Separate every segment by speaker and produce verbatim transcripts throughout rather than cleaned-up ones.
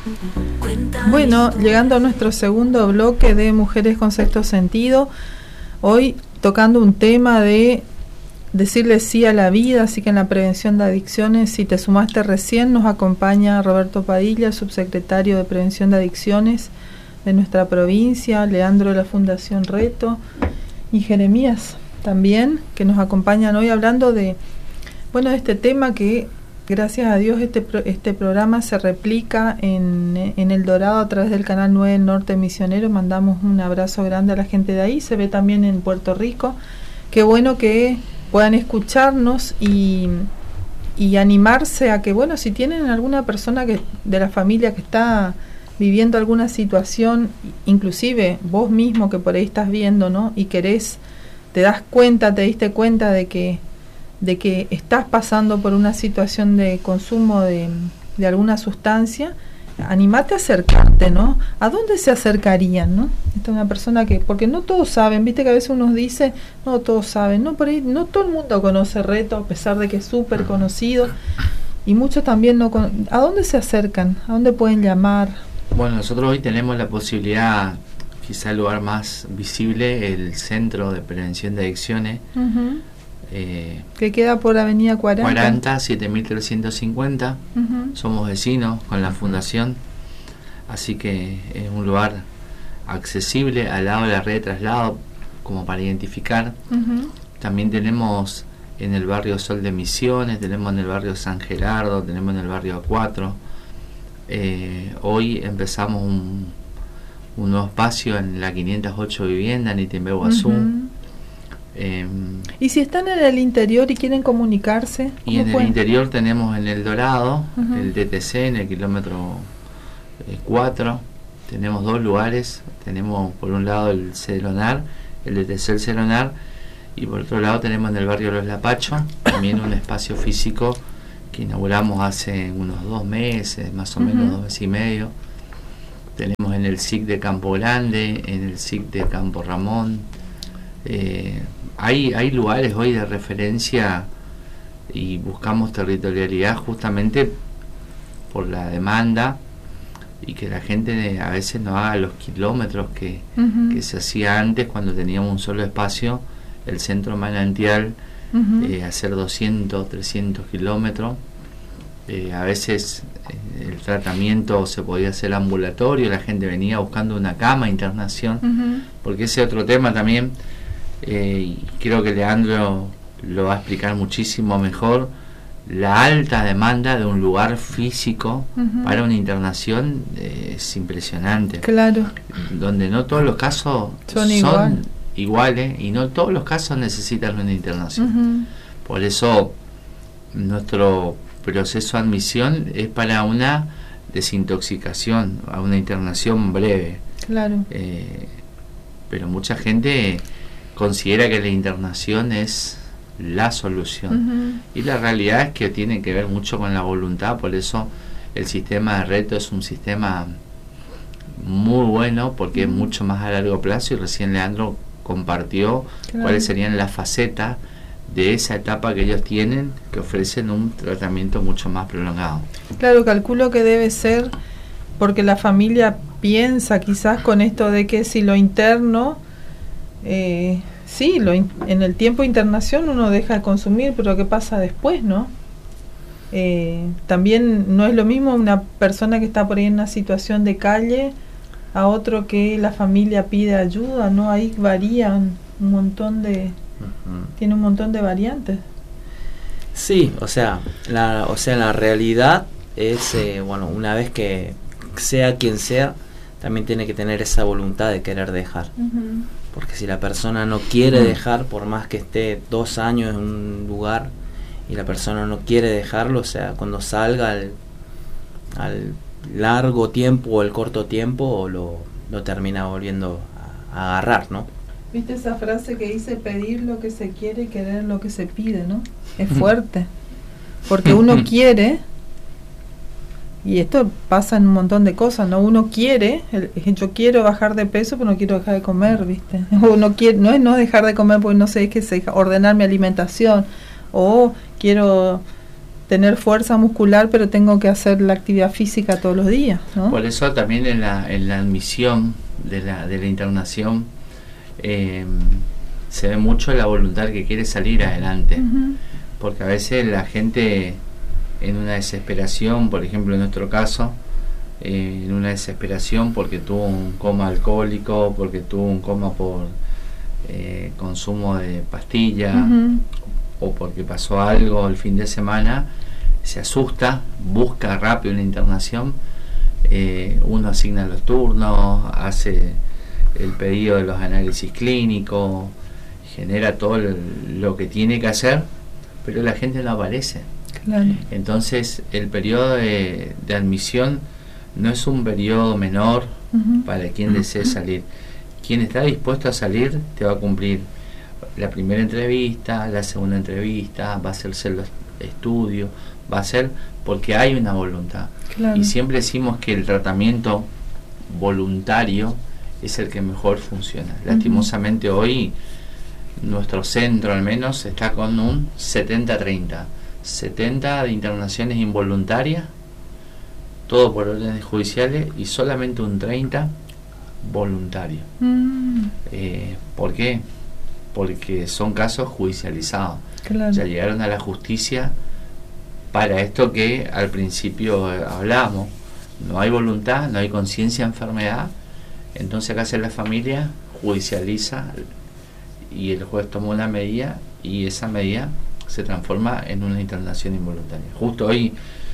Speaker 1: Bueno, llegando a nuestro segundo bloque de Mujeres con Sexto Sentido, hoy tocando un tema de decirle sí a la vida, así que en la prevención de adicciones, si te sumaste recién, nos acompaña Roberto Padilla, subsecretario de Prevención de Adicciones de nuestra provincia, Leandro de la Fundación Reto y Jeremías también, que nos acompañan hoy hablando de, bueno, de este tema que gracias a Dios este este programa se replica en, en El Dorado a través del canal nueve del Norte Misionero. Mandamos un abrazo grande a la gente de ahí, se ve también en Puerto Rico. Qué bueno que puedan escucharnos y, y animarse a que, bueno, si tienen alguna persona que de la familia que está viviendo alguna situación, inclusive vos mismo que por ahí estás viendo, ¿no? Y querés, te das cuenta, te diste cuenta de que de que estás pasando por una situación de consumo de, de alguna sustancia, animate a acercarte, ¿no? ¿A dónde se acercarían, no? Esta es una persona que, porque no todos saben, viste que a veces uno dice, no todos saben, no, por ahí, no todo el mundo conoce Reto, a pesar de que es súper conocido, y muchos también no con, ¿a dónde se acercan? ¿A dónde pueden llamar?
Speaker 2: Bueno, nosotros hoy tenemos la posibilidad, quizá el lugar más visible, el Centro de Prevención de Adicciones, uh-huh.
Speaker 1: Eh, que queda por Avenida cuarenta.
Speaker 2: cuarenta, siete mil trescientos cincuenta. Uh-huh. Somos vecinos con la fundación, así que es un lugar accesible al lado de la red de traslado, como para identificar. Uh-huh. También tenemos en el barrio Sol de Misiones, tenemos en el barrio San Gerardo, tenemos en el barrio A cuatro. Eh, hoy empezamos un, un nuevo espacio en la quinientos ocho vivienda en Itimbé, Guazú. Uh-huh. Eh,
Speaker 1: ¿Y si están en el interior y quieren comunicarse?
Speaker 2: Y en
Speaker 1: pueden?
Speaker 2: el interior tenemos en El Dorado, uh-huh. el D T C en el kilómetro eh, cuatro. Tenemos dos lugares. Tenemos por un lado el Celonar, el D T C el Celonar, y por otro lado tenemos en el barrio Los Lapachos también un espacio físico que inauguramos hace unos dos meses, más o uh-huh. menos dos meses y medio. Tenemos en el S I C de Campo Grande, en el S I C de Campo Ramón. Eh, hay, hay lugares hoy de referencia y buscamos territorialidad justamente por la demanda y que la gente a veces no haga los kilómetros que, uh-huh. que se hacía antes cuando teníamos un solo espacio, el centro manantial, uh-huh. eh, hacer doscientos, trescientos kilómetros. Eh, a veces eh, el tratamiento se podía hacer ambulatorio, la gente venía buscando una cama, internación, uh-huh. porque ese otro tema también. Eh, y creo que Leandro lo va a explicar muchísimo mejor, la alta demanda de un lugar físico uh-huh. para una internación eh, es impresionante.
Speaker 1: Claro.
Speaker 2: Donde no todos los casos
Speaker 1: son,
Speaker 2: son
Speaker 1: igual.
Speaker 2: iguales y no todos los casos necesitan una internación. Uh-huh. Por eso nuestro proceso de admisión es para una desintoxicación, a una internación breve.
Speaker 1: Claro.
Speaker 2: Eh, pero mucha gente considera que la internación es la solución. Uh-huh. Y la realidad es que tiene que ver mucho con la voluntad, por eso el sistema de Reto es un sistema muy bueno, porque uh-huh. es mucho más a largo plazo, y recién Leandro compartió claro. cuáles serían las facetas de esa etapa que ellos tienen, que ofrecen un tratamiento mucho más prolongado.
Speaker 1: Claro, calculo que debe ser porque la familia piensa quizás con esto de que si lo interno, eh, sí, lo in, en el tiempo de internación uno deja de consumir, pero ¿qué pasa después, no? Eh, también no es lo mismo una persona que está por ahí en una situación de calle a otro que la familia pide ayuda, ¿no? Ahí varían un montón de... Uh-huh. Tiene un montón de variantes.
Speaker 3: Sí, o sea, la, o sea, la realidad es, eh, bueno, una vez que sea quien sea, también tiene que tener esa voluntad de querer dejar. Uh-huh. Porque si la persona no quiere dejar, por más que esté dos años en un lugar y la persona no quiere dejarlo, o sea, cuando salga al, al largo tiempo o el corto tiempo, lo, lo termina volviendo a, a agarrar, ¿no?
Speaker 1: ¿Viste esa frase que dice pedir lo que se quiere y querer lo que se pide, no? Es fuerte, porque uno quiere, y esto pasa en un montón de cosas, ¿no? Uno quiere, el, yo quiero bajar de peso, pero no quiero dejar de comer, ¿viste? Uno quiere, no es no dejar de comer porque no sé, es que se ordenar mi alimentación, o quiero tener fuerza muscular, pero tengo que hacer la actividad física todos los días, ¿no?
Speaker 2: Por eso también en la, en la admisión de la, de la internación eh, se ve mucho la voluntad que quiere salir adelante, uh-huh. porque a veces la gente en una desesperación, por ejemplo en nuestro caso, eh, en una desesperación porque tuvo un coma alcohólico, porque tuvo un coma por eh, consumo de pastillas, uh-huh. o porque pasó algo el fin de semana, se asusta, busca rápido una internación, eh, uno asigna los turnos, hace el pedido de los análisis clínicos, genera todo el, lo que tiene que hacer, pero la gente no aparece.
Speaker 1: Claro.
Speaker 2: Entonces el periodo de, de admisión no es un periodo menor, uh-huh. para quien desee salir. Quien está dispuesto a salir te va a cumplir la primera entrevista, la segunda entrevista, va a hacerse los estudios, va a ser porque hay una voluntad.
Speaker 1: Claro.
Speaker 2: Y siempre decimos que el tratamiento voluntario es el que mejor funciona. Uh-huh. Lastimosamente hoy nuestro centro al menos está con un setenta treinta, setenta de internaciones involuntarias, todo por órdenes judiciales, y solamente un treinta voluntario. Uh-huh. eh, ¿Por qué? Porque son casos judicializados. Claro. Ya llegaron a la justicia para esto que al principio hablamos. No hay voluntad, no hay conciencia de enfermedad. Entonces acá hace la familia, judicializa y el juez toma una medida y esa medida se transforma en una internación involuntaria. Justo hoy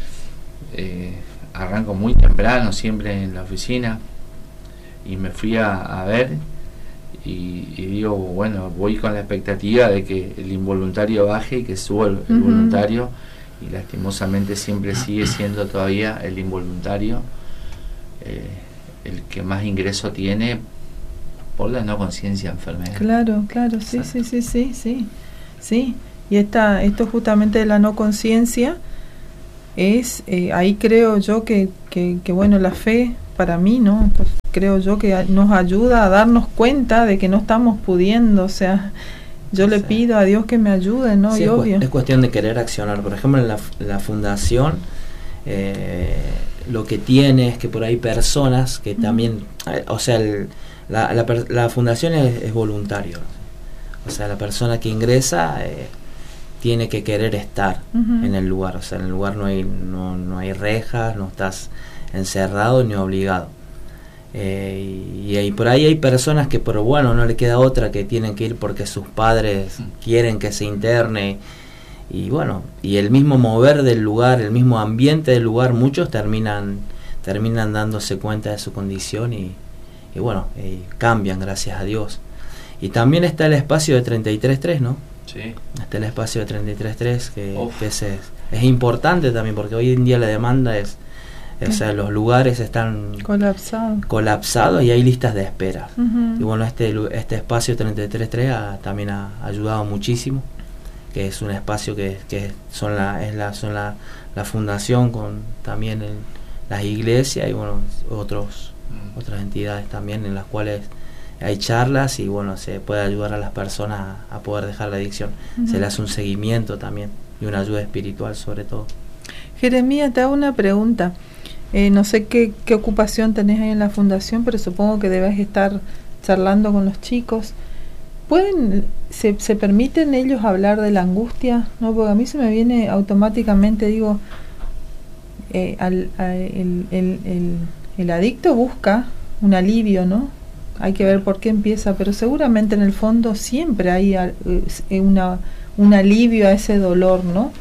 Speaker 2: eh, arranco muy temprano, siempre en la oficina, y me fui a, a ver y, y digo, bueno, voy con la expectativa de que el involuntario baje y que suba el, el uh-huh. voluntario, y lastimosamente siempre sigue siendo todavía el involuntario eh, el que más ingreso tiene por la no conciencia de enfermedad.
Speaker 1: Claro, claro, sí, sí, sí, sí, sí, sí. Y esta, esto justamente de la no conciencia es, eh, ahí creo yo que, que, que, bueno, la fe, para mí, ¿no? Pues creo yo que nos ayuda a darnos cuenta de que no estamos pudiendo, o sea, yo le sí. pido a Dios que me ayude, ¿no?
Speaker 3: Sí,
Speaker 1: y
Speaker 3: es,
Speaker 1: obvio.
Speaker 3: es cuestión de querer accionar. Por ejemplo, en la, la fundación, eh, lo que tiene es que por ahí personas que uh-huh. también, eh, o sea, el, la, la, la fundación es, es voluntario, o sea, la persona que ingresa eh, tiene que querer estar uh-huh. en el lugar, o sea, en el lugar no hay, no, no hay rejas, no estás encerrado ni obligado. Eh, y, y por ahí hay personas que, pero bueno, no le queda otra, que tienen que ir porque sus padres quieren que se interne, y bueno, y el mismo mover del lugar, el mismo ambiente del lugar, muchos terminan terminan dándose cuenta de su condición y, y bueno, y cambian, gracias a Dios. Y también está el espacio de treinta y tres tres, ¿no?
Speaker 2: Sí.
Speaker 3: Está el espacio de treinta y tres tres, que, que es, es importante también, porque hoy en día la demanda es, o sea, los lugares están
Speaker 1: colapsados
Speaker 3: colapsados y hay listas de espera.
Speaker 1: Uh-huh.
Speaker 3: Y bueno, este este espacio treinta y tres tres ha, también ha ayudado muchísimo, que es un espacio que, que son la es la son la, la fundación con también el, las iglesias y bueno, otros uh-huh. otras entidades también, en las cuales hay charlas y bueno, se puede ayudar a las personas a, a poder dejar la adicción. Uh-huh. Se le hace un seguimiento también y una ayuda espiritual sobre todo.
Speaker 1: Jeremías, te hago una pregunta. Eh, no sé qué, qué ocupación tenés ahí en la fundación, pero supongo que debes estar charlando con los chicos. ¿Pueden, se, se permiten ellos hablar de la angustia? No, porque a mí se me viene automáticamente, digo, eh, al, a, el, el, el, el adicto busca un alivio, ¿no? Hay que ver por qué empieza, pero seguramente en el fondo siempre hay una, un alivio a ese dolor, ¿no?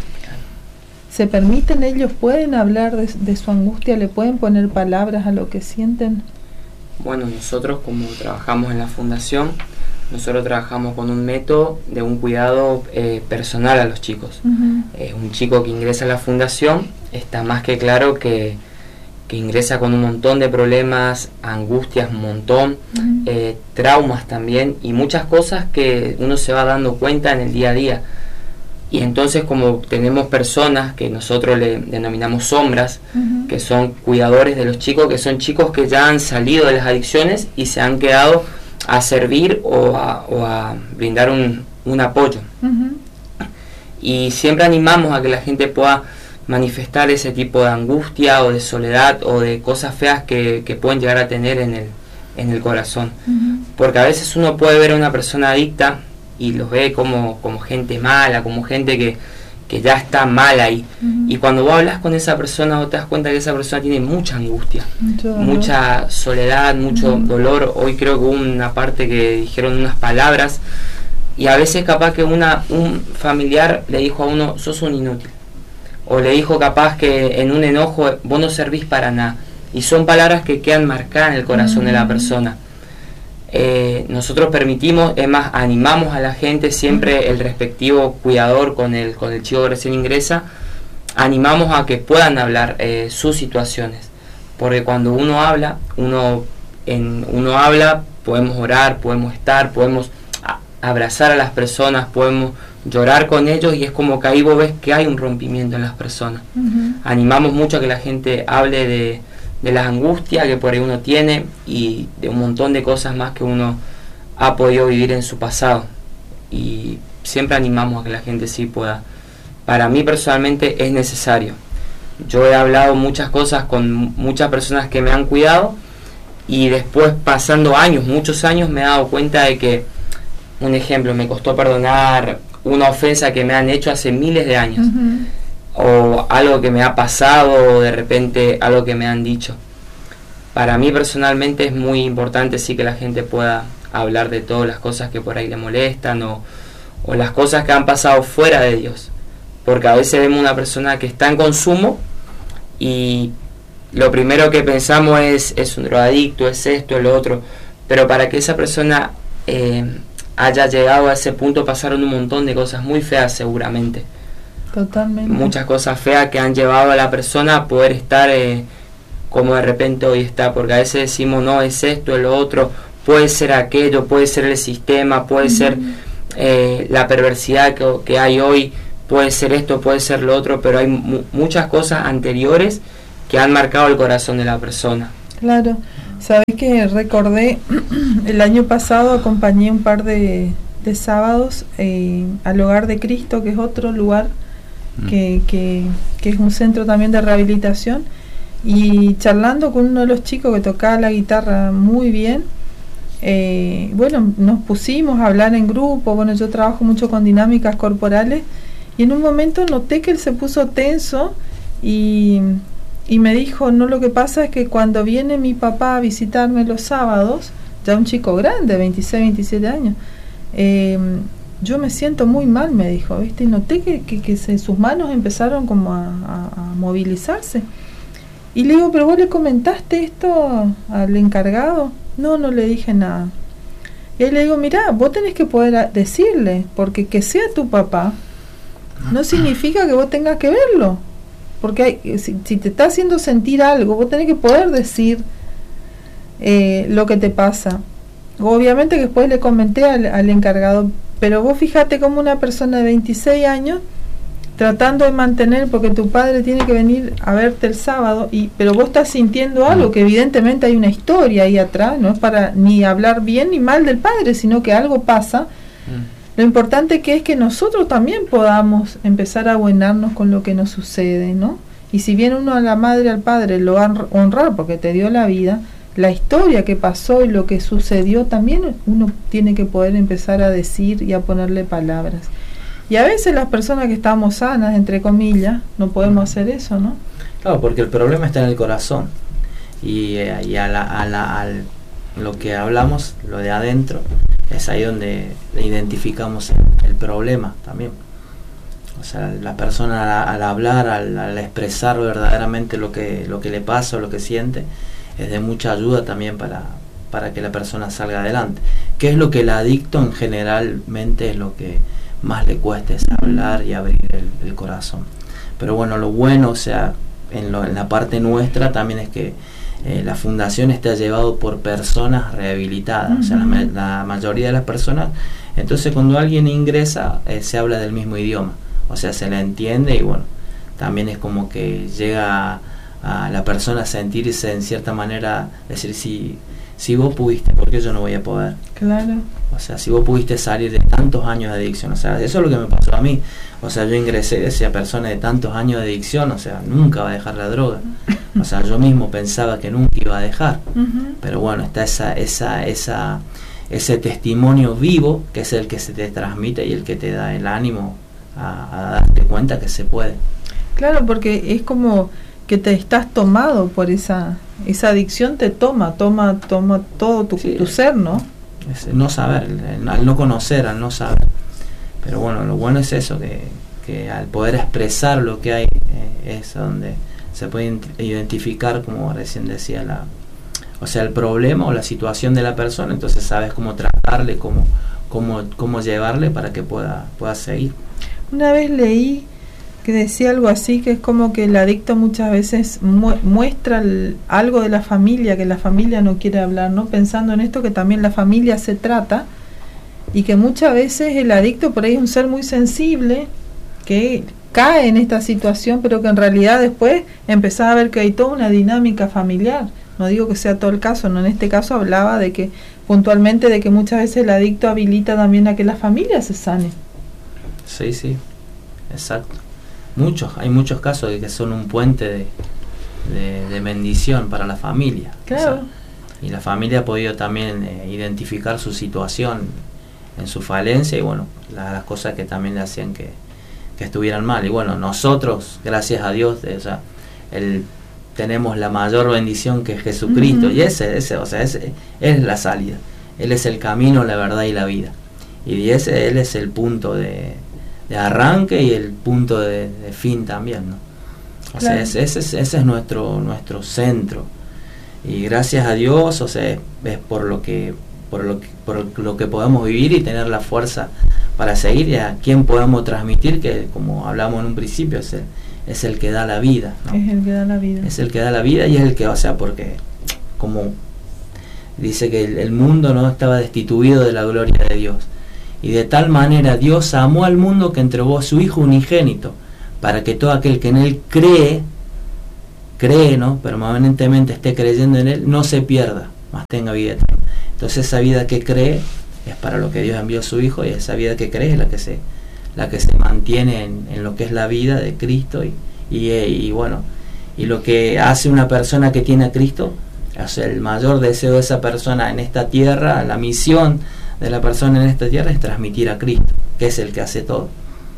Speaker 1: ¿Se permiten ellos, pueden hablar de, de su angustia, le pueden poner palabras a lo que sienten?
Speaker 4: Bueno, nosotros como trabajamos en la fundación, nosotros trabajamos con un método de un cuidado eh, personal a los chicos. Uh-huh. Eh, un chico que ingresa a la fundación está más que claro que, que ingresa con un montón de problemas, angustias un montón, uh-huh. eh, traumas también y muchas cosas que uno se va dando cuenta en el día a día. Y entonces, como tenemos personas que nosotros le denominamos sombras, uh-huh. que son cuidadores de los chicos, que son chicos que ya han salido de las adicciones y se han quedado a servir o a, o a brindar un, un apoyo. Uh-huh. y siempre animamos a que la gente pueda manifestar ese tipo de angustia o de soledad o de cosas feas que, que pueden llegar a tener en el, en el corazón. Uh-huh. Porque a veces uno puede ver a una persona adicta y los ve como, como gente mala, como gente que, que ya está mal ahí. Uh-huh. Y cuando vos hablas con esa persona, vos te das cuenta que esa persona tiene mucha angustia, mucho mucha soledad, mucho uh-huh. dolor. Hoy creo que hubo una parte que dijeron unas palabras y a veces capaz que una un familiar le dijo a uno, sos un inútil. O le dijo capaz que en un enojo, vos no servís para nada. Y son palabras que quedan marcadas en el corazón uh-huh. de la persona. Eh, nosotros permitimos, es más, animamos a la gente, siempre el respectivo cuidador con el, con el chico que recién ingresa, animamos a que puedan hablar eh, sus situaciones, porque cuando uno habla, uno, en, uno habla, podemos orar, podemos estar, podemos a, abrazar a las personas, podemos llorar con ellos y es como que ahí vos ves que hay un rompimiento en las personas. Uh-huh. Animamos mucho a que la gente hable de de las angustias que por ahí uno tiene y de un montón de cosas más que uno ha podido vivir en su pasado, y siempre animamos a que la gente sí pueda. Para mí personalmente es necesario. Yo he hablado muchas cosas con muchas personas que me han cuidado y después, pasando años, muchos años, me he dado cuenta de que, un ejemplo, me costó perdonar una ofensa que me han hecho hace miles de años. Uh-huh. O algo que me ha pasado, o de repente algo que me han dicho. Para mí personalmente es muy importante sí que la gente pueda hablar de todas las cosas que por ahí le molestan, o, o las cosas que han pasado fuera de Dios, porque a veces vemos una persona que está en consumo y lo primero que pensamos es, es un drogadicto, es esto, es lo otro, pero para que esa persona eh, haya llegado a ese punto pasaron un montón de cosas muy feas seguramente.
Speaker 1: Totalmente.
Speaker 4: Muchas cosas feas que han llevado a la persona a poder estar eh, como de repente hoy está, porque a veces decimos no, es esto, es lo otro, puede ser aquello, puede ser el sistema, puede uh-huh. ser eh, la perversidad que, que hay hoy, puede ser esto, puede ser lo otro, pero hay mu- muchas cosas anteriores que han marcado el corazón de la persona.
Speaker 1: Claro, sabes que recordé el año pasado acompañé un par de, de sábados eh, al Hogar de Cristo, que es otro lugar Que, que, que es un centro también de rehabilitación, y charlando con uno de los chicos que tocaba la guitarra muy bien, eh, bueno, nos pusimos a hablar en grupo. Bueno, yo trabajo mucho con dinámicas corporales y en un momento noté que él se puso tenso y, y me dijo, no, lo que pasa es que cuando viene mi papá a visitarme los sábados, ya un chico grande, veintiséis, veintisiete años, eh, yo me siento muy mal, me dijo, ¿viste? Y noté que, que, que se, sus manos empezaron como a, a, a movilizarse. Y le digo, ¿pero vos le comentaste esto al encargado? No, no le dije nada. Y ahí le digo, mirá, vos tenés que poder decirle, porque que sea tu papá no significa que vos tengas que verlo. Porque hay, si, si te está haciendo sentir algo, vos tenés que poder decir eh, lo que te pasa. Obviamente que después le comenté al, al encargado, pero vos fíjate como una persona de veintiséis años tratando de mantener, porque tu padre tiene que venir a verte el sábado, y pero vos estás sintiendo algo, que evidentemente hay una historia ahí atrás, no es para ni hablar bien ni mal del padre, sino que algo pasa. Mm. Lo importante que es que nosotros también podamos empezar a abuenarnos con lo que nos sucede, ¿no? Y si bien uno a la madre, al padre lo va a honrar porque te dio la vida, la historia que pasó y lo que sucedió también uno tiene que poder empezar a decir y a ponerle palabras. Y a veces las personas que estamos sanas, entre comillas, no podemos hacer eso, ¿no?
Speaker 3: Claro, porque el problema está en el corazón. Y, eh, y a la, a la, al, lo que hablamos, lo de adentro, es ahí donde identificamos el, el problema también. O sea, la persona al, al hablar, al, al expresar verdaderamente lo que, lo que le pasa o lo que siente, es de mucha ayuda también para, para que la persona salga adelante. ¿Qué es lo que el adicto en generalmente es lo que más le cuesta? Es hablar y abrir el, el corazón. Pero bueno, lo bueno, o sea, en, lo, en la parte nuestra también es que eh, la fundación está llevado por personas rehabilitadas. Uh-huh. O sea, la, la mayoría de las personas, entonces cuando alguien ingresa eh, se habla del mismo idioma, o sea, se le entiende, y bueno, también es como que llega a, a la persona a sentirse en cierta manera, decir, si si vos pudiste, ¿por qué yo no voy a poder?
Speaker 1: Claro.
Speaker 3: O sea, si vos pudiste salir de tantos años de adicción, o sea, eso es lo que me pasó a mí. O sea, yo ingresé de esa persona de tantos años de adicción, o sea, nunca va a dejar la droga. O sea, yo mismo pensaba que nunca iba a dejar. Uh-huh. Pero bueno, está esa, esa, esa, ese testimonio vivo que es el que se te transmite y el que te da el ánimo a, a darte cuenta que se puede.
Speaker 1: Claro, porque es como que te estás tomado por esa esa adicción, te toma, toma, toma todo tu, sí, tu ser, ¿no?
Speaker 3: Es no saber, al no conocer, al no saber. Pero bueno, lo bueno es eso, que, que al poder expresar lo que hay, eh, es donde se puede identificar, como recién decía, la, o sea, el problema o la situación de la persona, entonces sabes cómo tratarle, cómo, cómo, cómo llevarle para que pueda, pueda seguir.
Speaker 1: Una vez leí que decía algo así, que es como que el adicto muchas veces mu muestra el, algo de la familia, que la familia no quiere hablar, ¿no? Pensando en esto, que también la familia se trata, y que muchas veces el adicto por ahí es un ser muy sensible, que cae en esta situación, pero que en realidad después empezaba a ver que hay toda una dinámica familiar. No digo que sea todo el caso, no, en este caso hablaba de que puntualmente de que muchas veces el adicto habilita también a que la familia se sane.
Speaker 3: Sí, sí, exacto. Muchos, hay muchos casos de que son un puente de, de, de bendición para la familia.
Speaker 1: Claro.
Speaker 3: O sea, y la familia ha podido también eh, identificar su situación en su falencia y bueno, la, las cosas que también le hacían que, que estuvieran mal. Y bueno, nosotros, gracias a Dios, de, o sea, el, tenemos la mayor bendición que es Jesucristo. Uh-huh. Y ese, ese, o sea, ese es la salida. Él es el camino, la verdad y la vida. Y ese, Él es el punto de... de arranque y el punto de, de fin también, ¿no? O claro. sea, ese, ese, es, ese es nuestro nuestro centro. Y gracias a Dios, o sea, es por lo que por lo que, por lo que podemos vivir y tener la fuerza para seguir, y a quien podamos transmitir, que como hablamos en un principio, es el, es el que da la vida, ¿no?
Speaker 1: Es el que da la vida.
Speaker 3: Es el que da la vida y es el que, o sea, porque como dice que el, el mundo no estaba destituido de la gloria de Dios. Y de tal manera Dios amó al mundo que entregó a su Hijo unigénito, para que todo aquel que en Él cree, cree, ¿no? permanentemente esté creyendo en Él, no se pierda, mas tenga vida eterna. Entonces esa vida que cree es para lo que Dios envió a su Hijo, y esa vida que cree es la que se, la que se mantiene en, en lo que es la vida de Cristo. Y, y, y bueno, y lo que hace una persona que tiene a Cristo, o sea, el mayor deseo de esa persona en esta tierra, la misión de la persona en esta tierra es transmitir a Cristo, que es el que hace todo.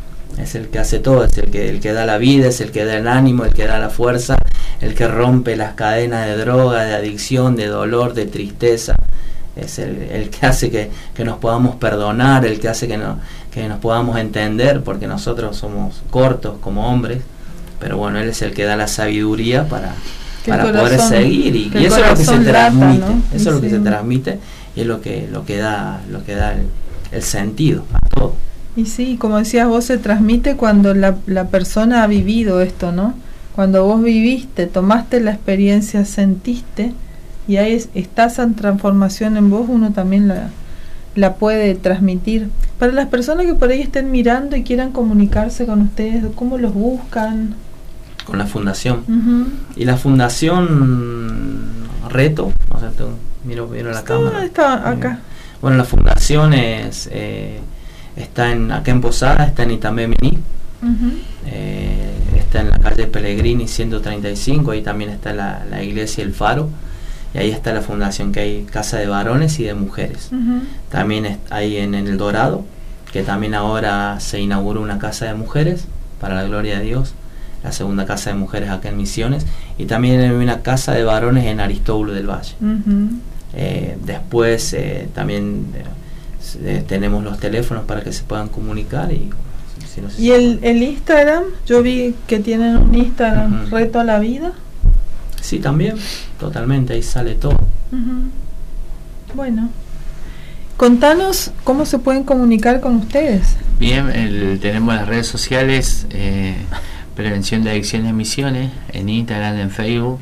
Speaker 3: Es el que hace todo, es el que, el que da la vida, es el que da el ánimo, el que da la fuerza, el que rompe las cadenas de droga, de adicción, de dolor, de tristeza. Es el, el que hace que, que nos podamos perdonar, el que hace que, no, que nos podamos entender, porque nosotros somos cortos como hombres, pero bueno, Él es el que da la sabiduría para, para corazón, poder seguir, y, y eso es lo que se transmite, ¿no? Eso sí. es lo que se transmite, y es lo que, lo que da, lo que da el, el sentido a todo.
Speaker 1: Y sí, como decías vos, se transmite cuando la, la persona ha vivido esto, ¿no? Cuando vos viviste, tomaste la experiencia, sentiste, y ahí es, está esa transformación en vos, uno también la, la puede transmitir. Para las personas que por ahí estén mirando y quieran comunicarse con ustedes, ¿cómo los buscan?
Speaker 3: Con la fundación.
Speaker 1: Uh-huh.
Speaker 3: Y la fundación Reto, o sea, tú, miro, miro la
Speaker 1: está,
Speaker 3: cámara.
Speaker 1: Está acá.
Speaker 3: Bueno, la fundación es... Eh, está en, acá en Posada, está en Itamemení, uh-huh. eh, está en la calle Pellegrini ciento treinta y cinco, ahí también está la, la iglesia El Faro, y ahí está la fundación, que hay casa de varones y de mujeres. Uh-huh. También hay en, en El Dorado, que también ahora se inauguró una casa de mujeres, para la gloria de Dios, la segunda casa de mujeres acá en Misiones, y también hay una casa de varones en Aristóbulo del Valle. Uh-huh. eh, después eh, también... Eh, Eh, tenemos los teléfonos para que se puedan comunicar. Y, si no sé
Speaker 1: ¿Y
Speaker 3: si
Speaker 1: el, el Instagram? Yo vi que tienen un Instagram, uh-huh. Reto a la Vida.
Speaker 3: Sí, también, totalmente, ahí sale todo.
Speaker 1: Uh-huh. Bueno, contanos cómo se pueden comunicar con ustedes.
Speaker 2: Bien, el, tenemos las redes sociales, eh, Prevención de Adicciones Misiones, en Instagram, en Facebook,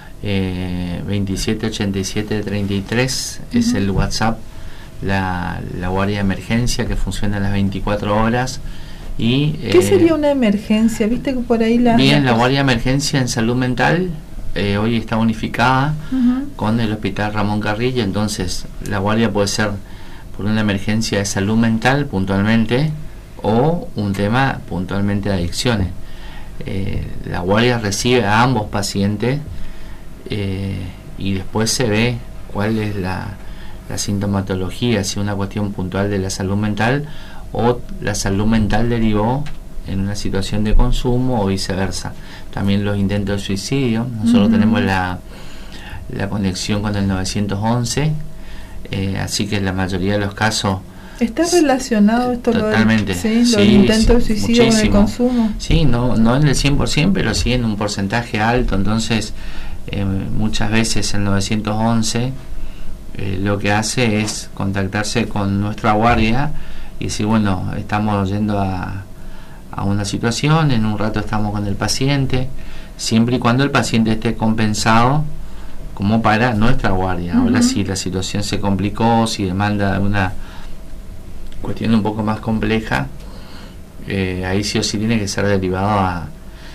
Speaker 2: eh, veintisiete ochenta y siete treinta y tres, uh-huh. es el WhatsApp. La, la guardia de emergencia, que funciona a las veinticuatro horas. Y
Speaker 1: ¿qué
Speaker 2: eh,
Speaker 1: sería una emergencia? Viste que por ahí la...
Speaker 2: Bien, la guardia de emergencia en salud mental eh, hoy está unificada
Speaker 1: Uh-huh.
Speaker 2: con el Hospital Ramón Carrillo, entonces la guardia puede ser por una emergencia de salud mental puntualmente o un tema puntualmente de adicciones. Eh, la guardia recibe a ambos pacientes eh, y después se ve cuál es la, la sintomatología, si es una cuestión puntual de la salud mental o la salud mental derivó en una situación de consumo o viceversa. También los intentos de suicidio, nosotros uh-huh. tenemos la, la conexión con el nueve once, eh, así que en la mayoría de los casos
Speaker 1: ¿está relacionado esto
Speaker 2: totalmente,
Speaker 1: lo del, sí,
Speaker 2: sí,
Speaker 1: los intentos de suicidio
Speaker 2: muchísimo.
Speaker 1: Con el consumo?
Speaker 2: Sí, no, no en el cien por ciento, pero sí en un porcentaje alto. Entonces eh, muchas veces el nueve once eh, lo que hace es contactarse con nuestra guardia y decir, bueno, estamos yendo a, a una situación, en un rato estamos con el paciente, siempre y cuando el paciente esté compensado como para nuestra guardia. Uh-huh. Ahora si la situación se complicó, si demanda una cuestión un poco más compleja, eh, ahí sí o sí tiene que ser derivado a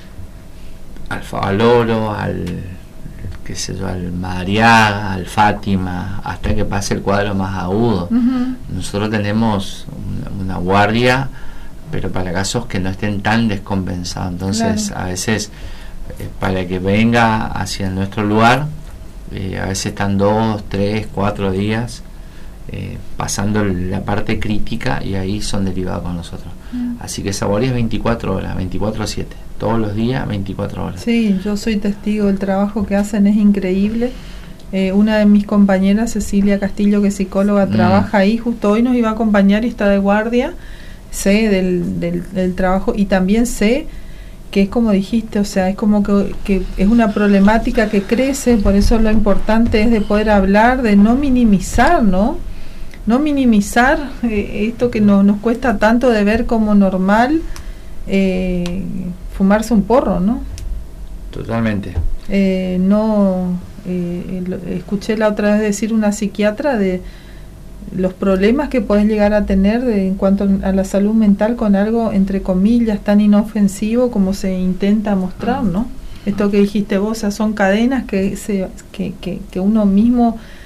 Speaker 2: al Favaloro, al qué sé yo, al Madariaga, al Fátima, hasta que pase el cuadro más agudo. Uh-huh. Nosotros tenemos una, una guardia, pero para casos que no estén tan descompensados. Entonces, claro, a veces eh, para que venga hacia nuestro lugar, eh, a veces están dos, tres, cuatro días eh, pasando la parte crítica y ahí son derivados con nosotros. Uh-huh. Así que esa guardia es veinticuatro horas, veinticuatro siete. Todos los días, veinticuatro horas.
Speaker 1: Sí, yo soy testigo, el trabajo que hacen es increíble. Eh, una de mis compañeras, Cecilia Castillo, que es psicóloga, mm. trabaja ahí, justo hoy nos iba a acompañar y está de guardia. Sé del, del, del trabajo y también sé que es como dijiste, o sea, es como que, que es una problemática que crece, por eso lo importante es de poder hablar, de no minimizar, ¿no? No minimizar eh, esto que no, nos cuesta tanto de ver como normal. Eh, fumarse un porro, ¿no?
Speaker 2: Totalmente.
Speaker 1: Eh, no, eh, lo, escuché la otra vez decir una psiquiatra de los problemas que puedes llegar a tener de, en cuanto a la salud mental con algo, entre comillas, tan inofensivo como se intenta mostrar, ¿no? Esto que dijiste vos, o sea, son cadenas que, se, que, que, que uno mismo